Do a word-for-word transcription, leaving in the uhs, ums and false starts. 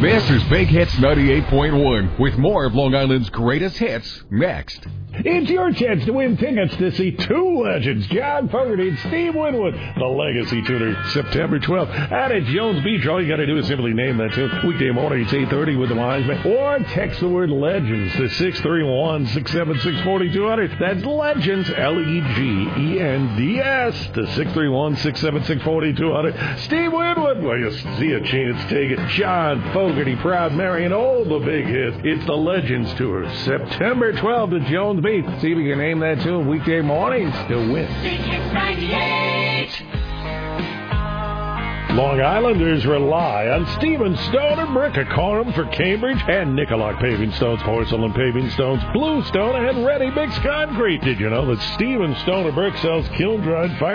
This is Big Hits ninety-eight point one with more of Long Island's greatest hits next. It's your chance to win tickets to see two legends, John Fogerty and Steve Winwood, the Legacy Tuner, September twelfth. And at Jones Beach, all you got to do is simply name that tune. Weekday morning, it's eight thirty with the Wise Man. Or text the word LEGENDS to six three one, six seven six, four two zero zero. That's LEGENDS, L E G E N D S, to six three one, six seven six, four two zero zero. Steve Winwood, well, you see a chance, take it. John Fogerty, Proud Mary, and all the big hits. It's the Legends Tour, September twelfth at Jones Beach. See if you can name that tune weekday mornings to win. Long Islanders rely on Stephen Stoner Brick of Coram for Cambridge and Nicolak Paving Stones, Porcelain Paving Stones, Bluestone, and Ready Mix Concrete. Did you know that Stephen Stoner Brick sells kiln-dried fire